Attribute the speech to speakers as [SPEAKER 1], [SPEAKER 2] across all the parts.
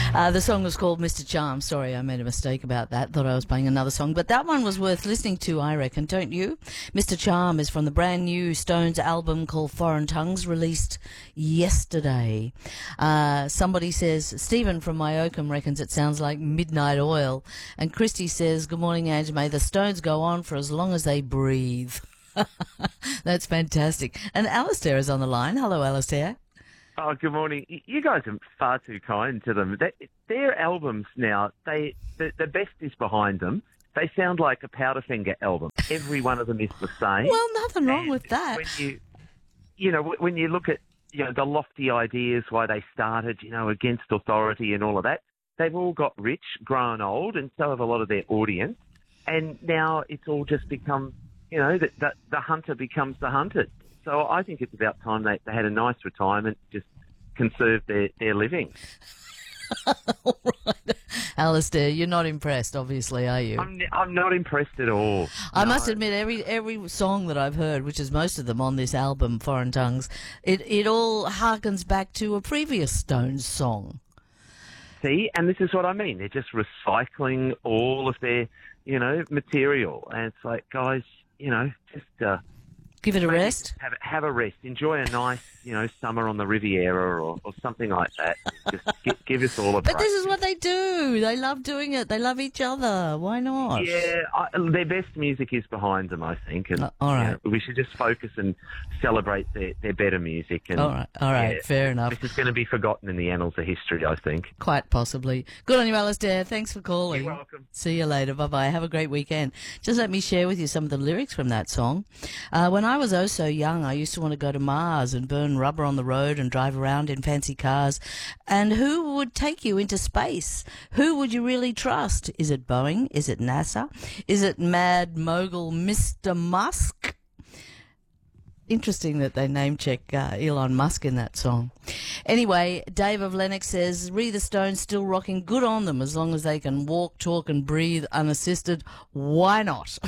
[SPEAKER 1] The song was called Mr. Charm. Sorry, I made a mistake about that. Thought I was playing another song. But that one was worth listening to, I reckon, don't you? Mr. Charm is from the brand new Stones album called Foreign Tongues, released yesterday. Somebody says, Stephen from Myocum reckons it sounds like Midnight Oil. And Christy says, good morning, Ange. May the Stones go on for as long as they breathe. That's fantastic. And Alistair is on the line. Hello, Alistair.
[SPEAKER 2] Oh, good morning. You guys are far too kind to them. Their albums now, the best is behind them. They sound like a Powderfinger album. Every one of them is the same.
[SPEAKER 1] Well, nothing wrong with that.
[SPEAKER 2] When you look at the lofty ideas why they started, against authority and all of that, they've all got rich, grown old, and so have a lot of their audience. And now it's all just become, the hunter becomes the hunted. So I think it's about time they had a nice retirement, just conserve their living.
[SPEAKER 1] All right. Alistair, you're not impressed, obviously, are you?
[SPEAKER 2] I'm not impressed at all.
[SPEAKER 1] I must admit, every song that I've heard, which is most of them on this album, Foreign Tongues, it all harkens back to a previous Stones song.
[SPEAKER 2] See, and this is what I mean. They're just recycling all of their, material. And it's like, guys, just...
[SPEAKER 1] give it a rest.
[SPEAKER 2] Have a rest. Enjoy a nice, summer on the Riviera or something like that. Just give us all a break.
[SPEAKER 1] But this is what they do. They love doing it. They love each other. Why not?
[SPEAKER 2] Yeah, their best music is behind them, I think. And,
[SPEAKER 1] all right.
[SPEAKER 2] We should just focus and celebrate their better music. And,
[SPEAKER 1] all right.
[SPEAKER 2] Yeah,
[SPEAKER 1] fair enough.
[SPEAKER 2] This is going to be forgotten in the annals of history, I think.
[SPEAKER 1] Quite possibly. Good on you, Alistair. Thanks for calling.
[SPEAKER 2] You're welcome.
[SPEAKER 1] See you later. Bye-bye. Have a great weekend. Just let me share with you some of the lyrics from that song. When I was oh so young, I used to want to go to Mars and burn rubber on the road and drive around in fancy cars. And who would take you into space? Who would you really trust? Is it Boeing? Is it NASA? Is it mad mogul Mr. Musk? Interesting that they name-check Elon Musk in that song. Anyway, Dave of Lennox says, Re the Stones still rocking, good on them as long as they can walk, talk and breathe unassisted. Why not?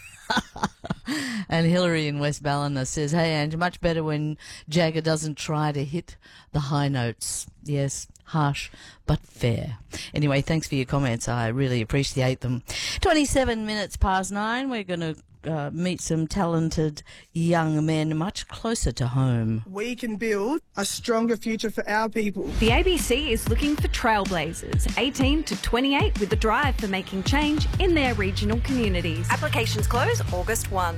[SPEAKER 1] And Hillary in West Ballina says, hey, Ange, much better when Jagger doesn't try to hit the high notes. Yes, harsh, but fair. Anyway, thanks for your comments. I really appreciate them. 27 minutes past 9. We're going to meet some talented young men much closer to home.
[SPEAKER 3] We can build a stronger future for our people.
[SPEAKER 4] The ABC is looking for trailblazers, 18 to 28, with a drive for making change in their regional communities.
[SPEAKER 5] Applications close August 1.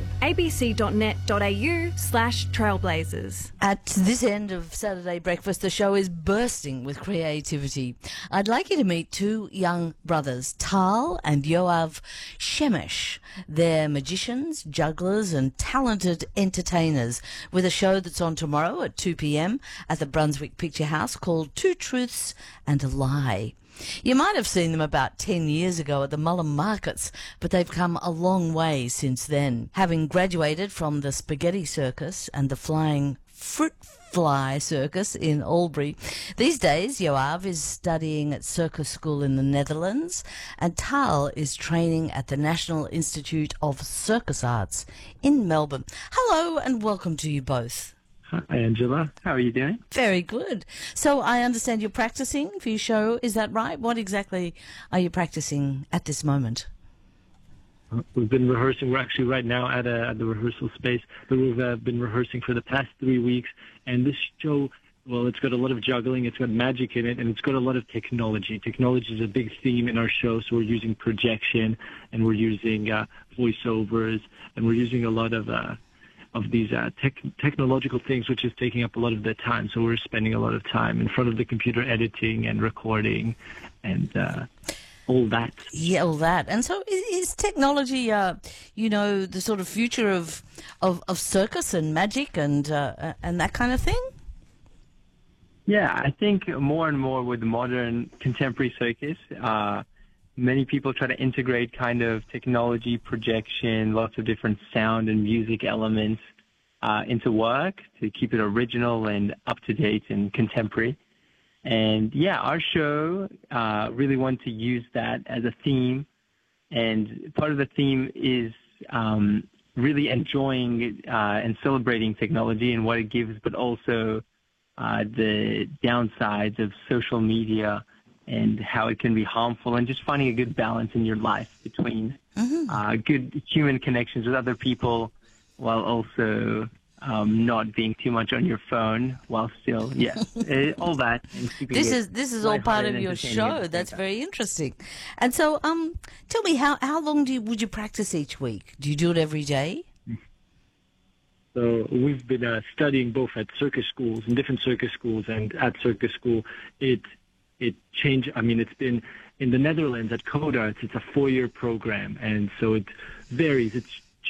[SPEAKER 4] abc.net.au/trailblazers.
[SPEAKER 1] At this end of Saturday Breakfast, the show is bursting with creativity. I'd like you to meet two young brothers, Tal and Yoav Shemesh. They're magicians, jugglers and talented entertainers with a show that's on tomorrow at 2 p.m. at the Brunswick Picture House called Two Truths and a Lie. You might have seen them about 10 years ago at the Mullum Markets, but they've come a long way since then. Having graduated from the Spaghetti Circus and the Flying Fruit Fly Circus in Albury. These days, Yoav is studying at Circus School in the Netherlands, and Tal is training at the National Institute of Circus Arts in Melbourne. Hello, and welcome to you both.
[SPEAKER 6] Hi, Angela. How are you doing?
[SPEAKER 1] Very good. So I understand you're practicing for your show, is that right? What exactly are you practicing at this moment?
[SPEAKER 6] We've been rehearsing. We're actually right now at the rehearsal space, but we've been rehearsing for the past 3 weeks. And this show, well, it's got a lot of juggling, it's got magic in it, and it's got a lot of technology. Technology is a big theme in our show, so we're using projection, and we're using voiceovers, and we're using a lot of these technological things, which is taking up a lot of the time. So we're spending a lot of time in front of the computer editing and recording and all that.
[SPEAKER 1] Yeah, all that. And so is technology, the sort of future of circus and magic and that kind of thing?
[SPEAKER 6] Yeah, I think more and more with modern contemporary circus, many people try to integrate kind of technology, projection, lots of different sound and music elements into work to keep it original and up-to-date and contemporary. And yeah, our show really wanted to use that as a theme. And part of the theme is really enjoying and celebrating technology and what it gives, but also the downsides of social media and how it can be harmful, and just finding a good balance in your life between good human connections with other people while also not being too much on your phone while still, all that. And
[SPEAKER 1] This is all part of your show. That's very interesting. And so, tell me, how long would you practice each week? Do you do it every day?
[SPEAKER 7] So we've been studying both at circus schools, in different circus schools, and at circus school, it changed. I mean, it's been in the Netherlands at Codarts. It's a 4-year program, and so it varies. It's